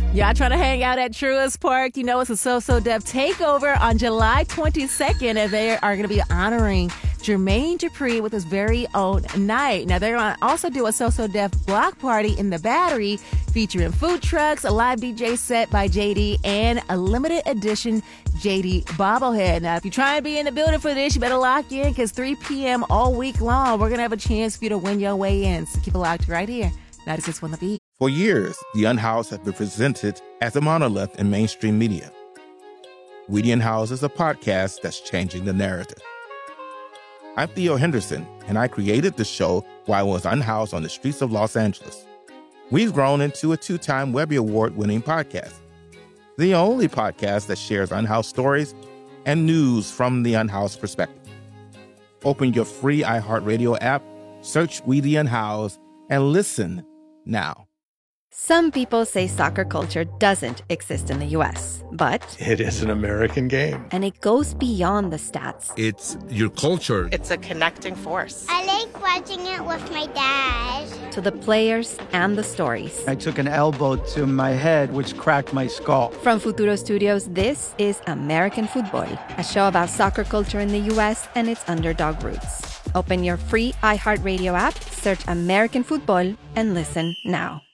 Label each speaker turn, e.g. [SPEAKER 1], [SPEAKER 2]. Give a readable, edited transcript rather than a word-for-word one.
[SPEAKER 1] Y'all trying to hang out at Truist Park? You know it's a So Def takeover on July 22nd, and they are going to be honoring Jermaine Dupri with his very own night. Now, they're going to also do a So Def block party in the Battery featuring food trucks, a live DJ set by JD, and a limited edition JD bobblehead. Now, if you're trying to be in the building for this, you better lock in because 3 p.m. all week long, we're going to have a chance for you to win your way in. So keep it locked right here. 96.1 The Beat.
[SPEAKER 2] For years, the Unhoused have been presented as a monolith in mainstream media. We the Unhoused is a podcast that's changing the narrative. I'm Theo Henderson, and I created the show while I was unhoused on the streets of Los Angeles. We've grown into a 2-time Webby Award-winning podcast, the only podcast that shares unhoused stories and news from the unhoused perspective. Open your free iHeartRadio app, search We the Unhoused, and listen now.
[SPEAKER 3] Some people say soccer culture doesn't exist in the U.S., but
[SPEAKER 4] it is an American game.
[SPEAKER 3] And it goes beyond the stats.
[SPEAKER 5] It's your culture.
[SPEAKER 6] It's a connecting force.
[SPEAKER 7] I like watching it with my dad.
[SPEAKER 3] To the players and the stories.
[SPEAKER 8] I took an elbow to my head, which cracked my skull.
[SPEAKER 3] From Futuro Studios, this is American Football, a show about soccer culture in the U.S. and its underdog roots. Open your free iHeartRadio app, search American Football, and listen now.